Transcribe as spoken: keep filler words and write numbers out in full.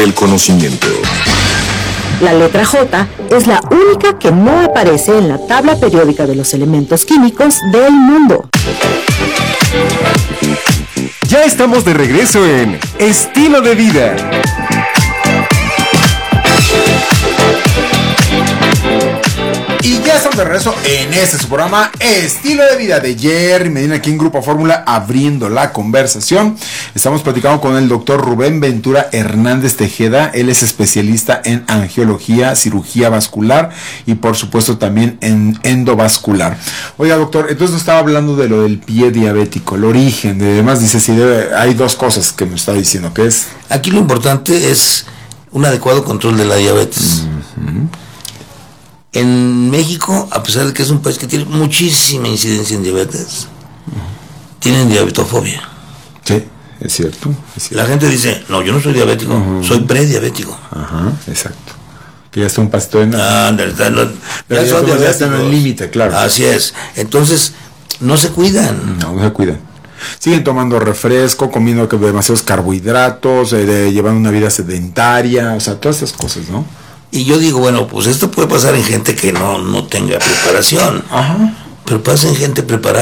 El conocimiento. La letra J es la única que no aparece en la tabla periódica de los elementos químicos del mundo. Ya estamos de regreso en Estilo de Vida. Y ya estamos de regreso en este su programa Estilo de Vida de Jerry Medina, aquí en Grupo Fórmula, abriendo la conversación. Estamos platicando con el doctor Rubén Ventura Hernández Tejeda. Él es especialista en angiología, cirugía vascular y por supuesto también en endovascular. Oiga, doctor, entonces nos estaba hablando de lo del pie diabético, el origen, de demás. Dice, si debe, hay dos cosas que me está diciendo, que es... Aquí lo importante es un adecuado control de la diabetes. Uh-huh. En México, a pesar de que es un país que tiene muchísima incidencia en diabetes, uh-huh. tienen diabetofobia. Sí, es cierto, es cierto. La gente dice, no, yo no soy diabético, uh-huh. soy prediabético. Ajá, exacto. Que ya está un pasito en... Ah, ya están ya son ya están en el límite, claro. Así es. Entonces, no se cuidan. No, no se cuidan. Siguen tomando refresco, comiendo demasiados carbohidratos, eh, de, llevando una vida sedentaria, o sea, todas esas cosas, ¿no? Y yo digo, bueno, pues esto puede pasar en gente que no, no tenga preparación. Ajá. Pero pasa en gente preparada.